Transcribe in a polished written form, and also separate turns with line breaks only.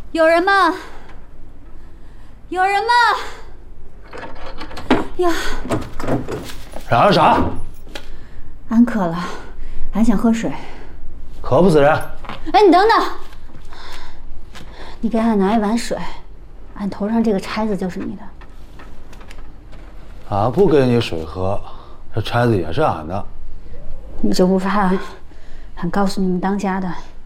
有人吗？有人吗？呀！
啥？
俺渴了，俺想喝水。
渴不死人。
哎，你等等，你给俺拿一碗水，俺头上这个钗子就是你的。
俺不给你水喝，这钗子也是俺的。
你这不怕俺告诉你们当家的，